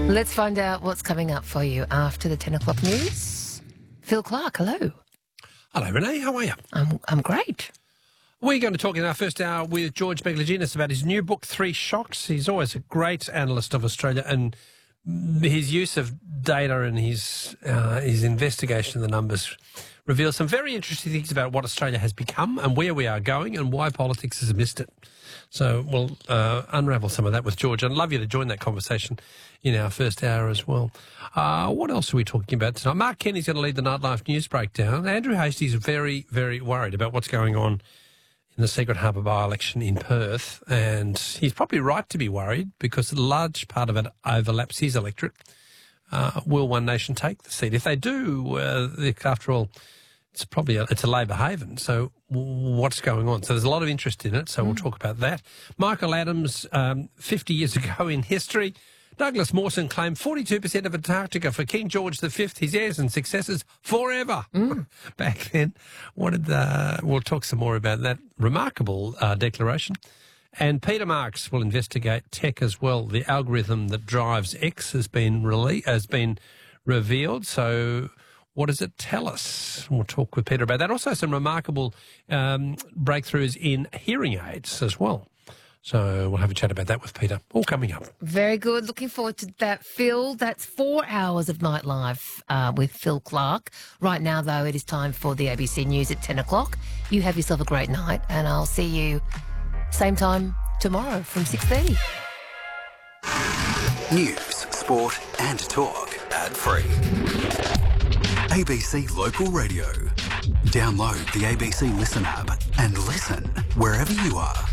Let's find out what's coming up for you after the 10 o'clock news. Phil Clark, hello. Hello, Renee. How are you? I'm great. We're going to talk in our first hour with George Megaloginis about his new book, Three Shocks. He's always a great analyst of Australia, and his use of data and his investigation of the numbers reveals some very interesting things about what Australia has become and where we are going and why politics has missed it. So we'll unravel some of that with George. I'd love you to join that conversation in our first hour as well. What else are we talking about tonight? Mark Kenny's going to lead the Nightlife News Breakdown. Andrew Hastie's very, very worried about what's going on in the Secret Harbour by-election in Perth, and he's probably right to be worried because a large part of it overlaps his electorate. Will One Nation take the seat? If they do, after all, it's a Labor haven. So what's going on? So there's a lot of interest in it. So we'll talk about that. Michael Adams, 50 years ago in history, Douglas Mawson claimed 42% of Antarctica for King George V, his heirs and successors forever. Back then, we'll talk some more about that remarkable declaration. And Peter Marks will investigate tech as well. The algorithm that drives X has been revealed. So what does it tell us? We'll talk with Peter about that. Also some remarkable breakthroughs in hearing aids as well. So we'll have a chat about that with Peter. All coming up. Very good. Looking forward to that, Phil. That's 4 hours of Nightlife with Phil Clark. Right now, though, it is time for the ABC News at 10 o'clock. You have yourself a great night, and I'll see you same time tomorrow from 6:30. News, sport and talk. Ad-free. ABC Local Radio. Download the ABC Listen app and listen wherever you are.